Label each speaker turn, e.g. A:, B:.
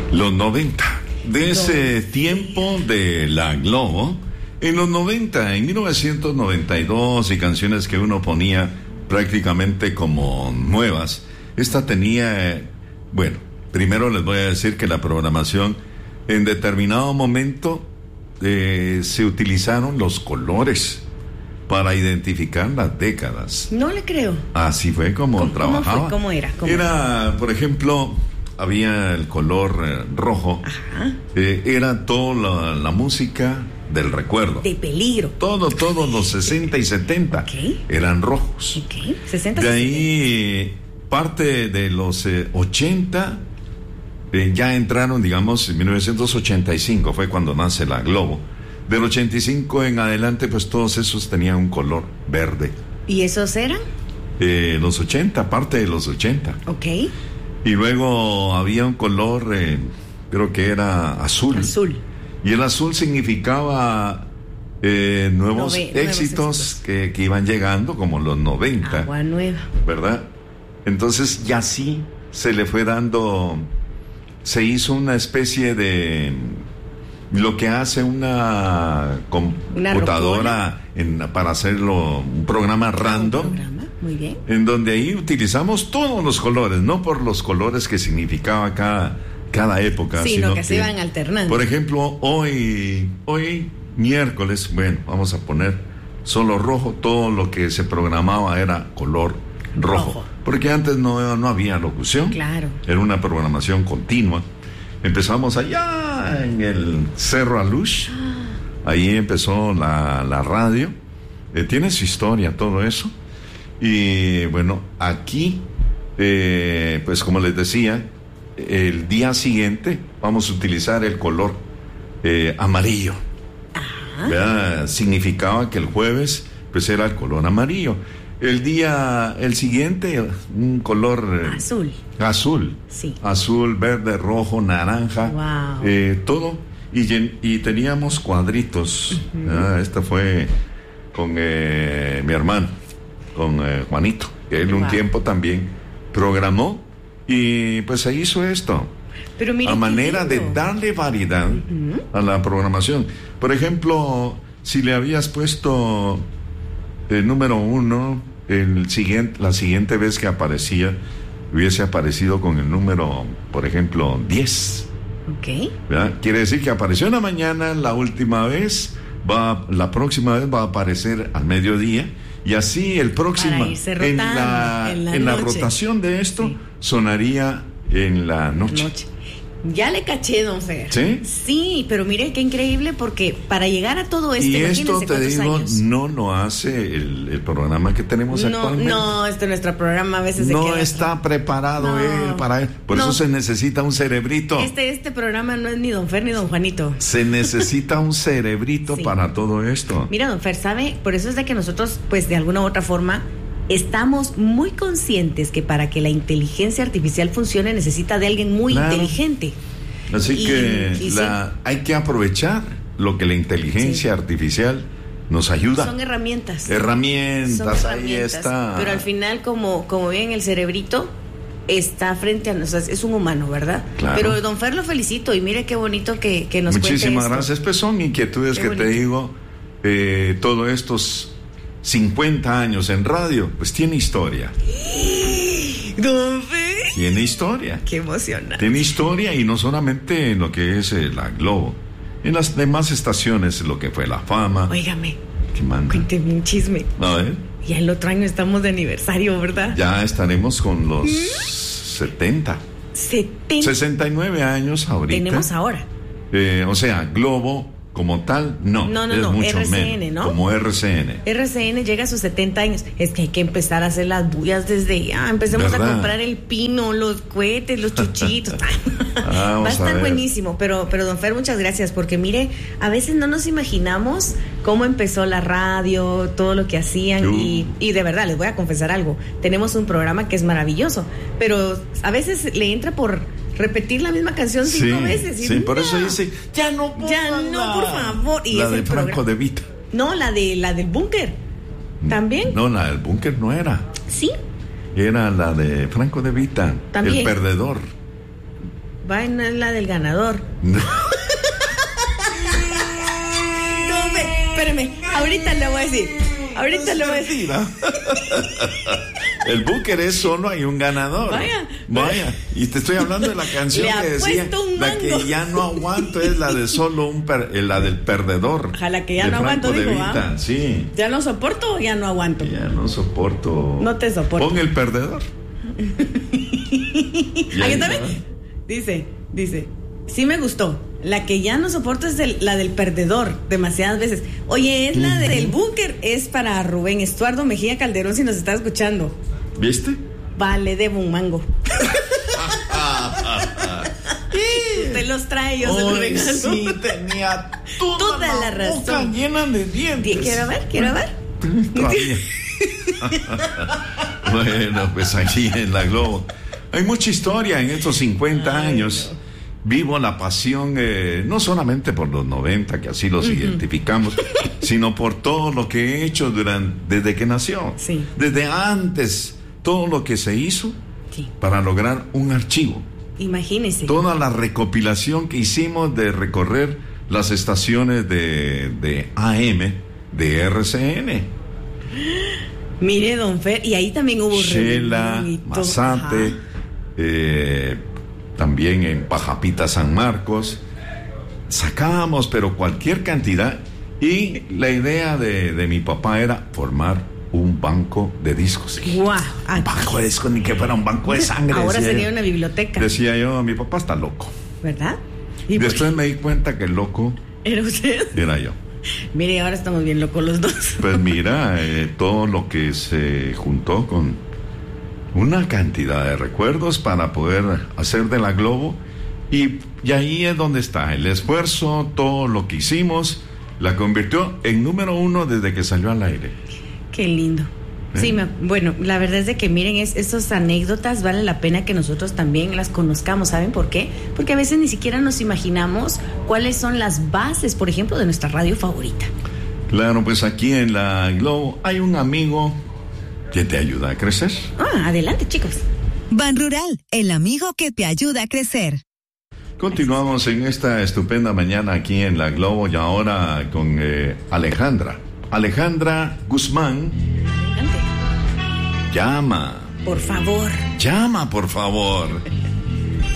A: Los 90. De ese tiempo de la Globo, en los 90, en 1992, y canciones que uno ponía prácticamente como nuevas, esta tenía, bueno, primero les voy a decir que la programación, en determinado momento, se utilizaron los colores para identificar las décadas.
B: No le creo.
A: Así fue como trabajaba.
B: ¿Cómo era?
A: Era, por ejemplo, había el color rojo.
B: Ajá.
A: Era toda la música del recuerdo.
B: De peligro.
A: Todos los 60 y 70 eran rojos.
B: 60,
A: de ahí, parte de los 80, ya entraron, digamos, en 1985 fue cuando nace la Globo. Del 85 en adelante, pues todos esos tenían un color verde.
B: ¿Y esos eran?
A: Los 80, parte de los 80.
B: Ok.
A: Y luego había un color, creo que era azul.
B: Azul.
A: Y el azul significaba nuevos éxitos que iban llegando, como los 90.
B: Agua nueva.
A: ¿Verdad? Entonces ya sí se le fue dando, se hizo una especie de lo que hace una computadora para hacerlo un programa random.
B: Muy bien.
A: En donde ahí utilizamos todos los colores, no por los colores que significaba cada época,
B: sino que se iban alternando.
A: Por ejemplo, hoy miércoles, bueno, vamos a poner solo rojo, todo lo que se programaba era color rojo. Porque antes no había locución.
B: Claro.
A: Era una programación continua. Empezamos allá en el Cerro Alush. Ahí empezó la radio. Tiene su historia todo eso. Y bueno, aquí, pues como les decía, el día siguiente vamos a utilizar el color amarillo. ¿Verdad? Significaba que el jueves pues era el color amarillo. El siguiente, un color azul.
B: Sí.
A: Azul, verde, rojo, naranja.
B: Wow.
A: Todo. Y teníamos cuadritos.
B: Uh-huh.
A: Esta fue con mi hermano, con Juanito, que él un tiempo también programó y pues se hizo esto.
B: Pero mire,
A: a manera de darle variedad a la programación. Por ejemplo, si le habías puesto el número 1, la siguiente vez que aparecía, hubiese aparecido con el número, por ejemplo, 10.
B: Ok.
A: ¿Verdad? Quiere decir que apareció en la mañana, la próxima vez va a aparecer al mediodía, y así el próximo, en la rotación de esto, sonaría en la noche.
B: Ya le caché, don Fer.
A: ¿Sí?
B: Sí, pero mire qué increíble, porque para llegar a todo esto,
A: y esto te digo,
B: años.
A: no lo hace el programa que tenemos actualmente.
B: No, nuestro programa a veces
A: no está preparado él para él. Por eso se necesita un cerebrito.
B: Este programa no es ni don Fer ni don Juanito.
A: Se necesita un cerebrito para todo esto.
B: Mira, don Fer, ¿sabe? Por eso es de que nosotros, pues de alguna u otra forma, estamos muy conscientes que para que la inteligencia artificial funcione necesita de alguien muy inteligente.
A: Así hay que aprovechar lo que la inteligencia artificial nos ayuda.
B: Son herramientas.
A: Ahí está.
B: Pero al final, como ven, el cerebrito está frente a nosotros, es un humano, ¿verdad?
A: Claro.
B: Pero don Fer, lo felicito y mire qué bonito que nos cuente.
A: Muchísimas gracias. Pues son inquietudes qué que bonito. Te digo, todos estos 50 años en radio, pues tiene historia.
B: Don Fer.
A: Tiene historia.
B: Qué emocionante.
A: Tiene historia, y no solamente en lo que es la Globo, en las demás estaciones, lo que fue la fama.
B: Óigame,
A: cuénteme
B: un chisme.
A: A ver.
B: Ya el otro año estamos de aniversario, ¿verdad?
A: Ya estaremos con los 69 años ahorita.
B: Tenemos ahora.
A: O sea, Globo como tal, no, mucho
B: RCN,
A: menos,
B: ¿no?
A: Como RCN.
B: RCN llega a sus 70 años. Es que hay que empezar a hacer las bullas desde ya. Empecemos a comprar el pino, los cohetes, los chuchitos. Va a estar buenísimo. Pero don Fer, muchas gracias, porque mire, a veces no nos imaginamos cómo empezó la radio, todo lo que hacían, y de verdad, les voy a confesar algo. Tenemos un programa que es maravilloso, pero a veces le entra por repetir la misma canción 5 veces.
A: Sí, por eso dice, ya no, por
B: favor. Y
A: la
B: es
A: de
B: el
A: Franco De Vita.
B: No, la del búnker. ¿También?
A: No, la del búnker no era.
B: ¿Sí?
A: Era la de Franco De Vita.
B: ¿También?
A: El perdedor.
B: vaina es la del ganador. No, espérame, ahorita le voy a decir.
A: El Booker es solo hay un ganador. Vaya. Y te estoy hablando de la canción que decía, la que ya no aguanto es la de solo la del perdedor.
B: Ojalá que ya no aguanto, digo,
A: sí.
B: ¿Ya no soporto o ya no aguanto?
A: Ya no soporto.
B: No te soporto.
A: Pon el perdedor.
B: Aquí también dice, sí me gustó. La que ya no soporto es la del perdedor, demasiadas veces. Oye, es la del Búnker, es para Rubén Estuardo Mejía Calderón, si nos está escuchando.
A: ¿Viste?
B: Vale, debo un mango. Usted los trae, yo se los regalo.
A: Sí, tenía toda la razón. Boca llena de dientes.
B: Quiero ver.
A: Bueno, pues aquí en la Globo hay mucha historia en estos 50 años. Vivo la pasión, no solamente por los 90, que así los identificamos, sino por todo lo que he hecho desde que nació.
B: Sí.
A: Desde antes, todo lo que se hizo para lograr un archivo.
B: Imagínese.
A: Toda la recopilación que hicimos de recorrer las estaciones de AM, de RCN.
B: Mire, don Fer, y ahí también hubo
A: Shela, Mazate, también en Pajapita San Marcos. Sacábamos, pero cualquier cantidad. Y la idea de mi papá era formar un banco de discos.
B: ¡Wow!
A: Un banco de discos, ni que fuera un banco de sangre.
B: Ahora sería una biblioteca.
A: Decía yo, mi papá está loco.
B: ¿Verdad?
A: Y después me di cuenta que el loco
B: ¿era usted?
A: Era yo.
B: Mire, ahora estamos bien locos los dos.
A: Pues mira, todo lo que se juntó con una cantidad de recuerdos para poder hacer de la Globo, y ahí es donde está el esfuerzo, todo lo que hicimos, la convirtió en número 1 desde que salió al aire.
B: Qué lindo. Sí, bueno, la verdad es de que miren, esas anécdotas vale la pena que nosotros también las conozcamos. ¿Saben por qué? Porque a veces ni siquiera nos imaginamos cuáles son las bases, por ejemplo, de nuestra radio favorita.
A: Claro, pues aquí en la Globo hay un amigo que te ayuda a crecer.
B: Adelante, chicos.
C: Ban Rural, el amigo que te ayuda a crecer.
A: Continuamos en esta estupenda mañana aquí en la Globo, y ahora con Alejandra Guzmán.
B: Adelante.
A: Llama.
B: Por favor.
A: Llama, por favor.